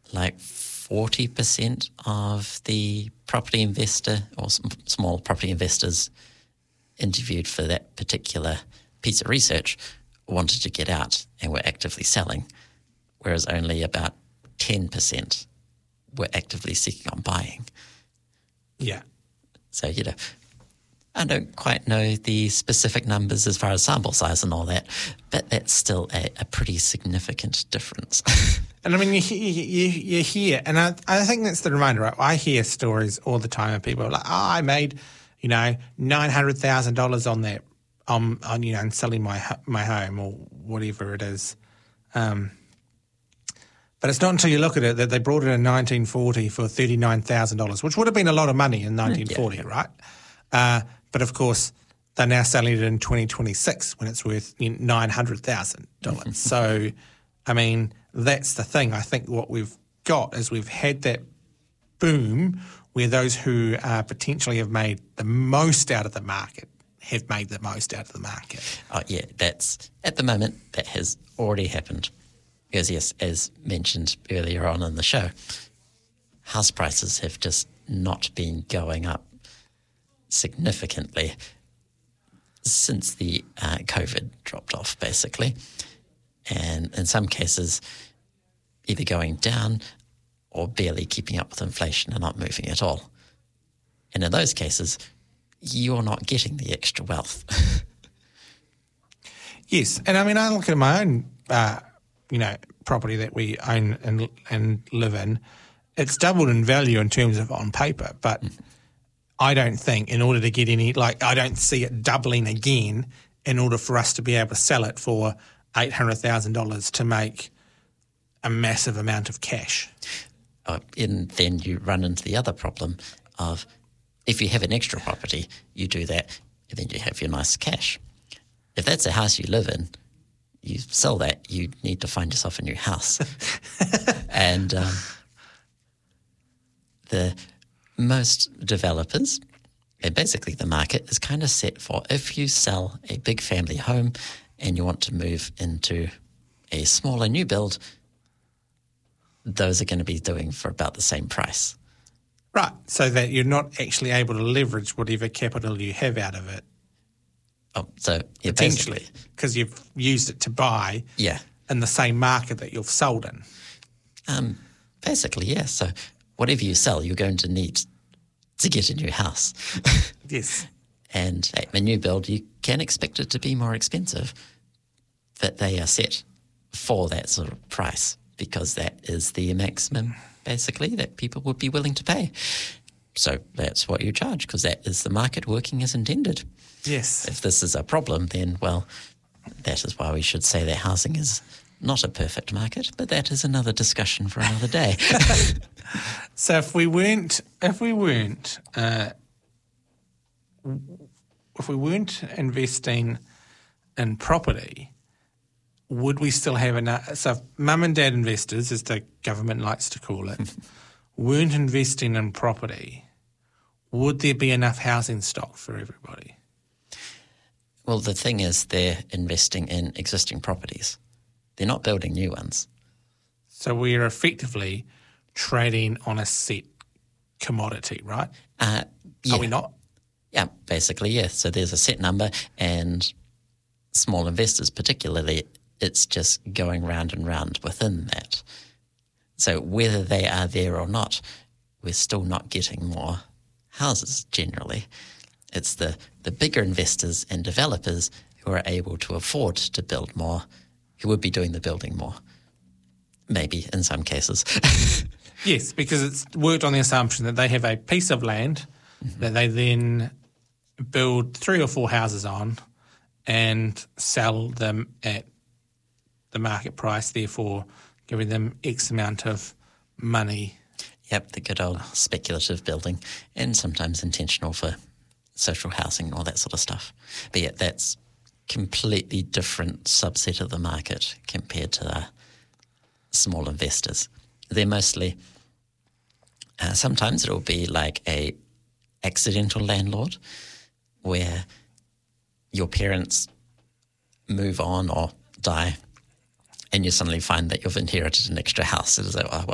like 40% of the property investor or small property investors interviewed for that particular piece of research wanted to get out and were actively selling, whereas only about 10% were actively seeking on buying. Yeah. So, I don't quite know the specific numbers as far as sample size and all that, but that's still a pretty significant difference. And I mean, you hear, and I think that's the reminder, right? I hear stories all the time of people like, I made, $900,000 on that, on and selling my home or whatever it is. But it's not until you look at it that they brought it in 1940 for $39,000, which would have been a lot of money in 1940, right? But of course, they're now selling it in 2026 when it's worth $900,000. So, I mean, that's the thing. I think what we've got is we've had that boom where those who potentially have made the most out of the market have made the most out of the market. Oh, yeah, that's at the moment that has already happened. Because, yes, as mentioned earlier on in the show, house prices have just not been going up significantly since the COVID dropped off, basically. And in some cases, either going down or barely keeping up with inflation and not moving at all. And in those cases, you're not getting the extra wealth. Yes, and I mean, I look at my own, property that we own and live in. It's doubled in value in terms of on paper, but I don't think in order to get I don't see it doubling again in order for us to be able to sell it for $800,000 to make a massive amount of cash. And then you run into the other problem of if you have an extra property, you do that, and then you have your nice cash. If that's a house you live in, you sell that, you need to find yourself a new house. And the most developers, and basically the market is kind of set for if you sell a big family home and you want to move into a smaller new build, those are going to be doing for about the same price. Right, so that you're not actually able to leverage whatever capital you have out of it. Oh, so yeah, potentially, because you've used it to buy in the same market that you've sold in. Basically, yeah. So whatever you sell, you're going to need to get a new house. Yes. And at a new build, you can expect it to be more expensive, but they are set for that sort of price because that is the maximum, basically, that people would be willing to pay. So that's what you charge because that is the market working as intended. Yes. If this is a problem, then, well, that is why we should say that housing is not a perfect market, but that is another discussion for another day. So if we weren't investing in property, would we still have enough? So if mum and dad investors, as the government likes to call it, weren't investing in property, would there be enough housing stock for everybody? Well, the thing is they're investing in existing properties. They're not building new ones. So we're effectively trading on a set commodity, right? Yeah. Are we not? Yeah, basically, yeah. So there's a set number and small investors particularly, it's just going round and round within that. So whether they are there or not, we're still not getting more houses generally. It's the bigger investors and developers who are able to afford to build more, who would be doing the building more, maybe in some cases. Yes, because it's worked on the assumption that they have a piece of land that they then build 3 or 4 houses on and sell them at the market price, therefore giving them X amount of money. Yep, the good old speculative building, and sometimes intentional for social housing and all that sort of stuff. But yeah, that's completely different subset of the market compared to the small investors. They're mostly, sometimes it'll be like a accidental landlord where your parents move on or die and you suddenly find that you've inherited an extra house. It's like, oh,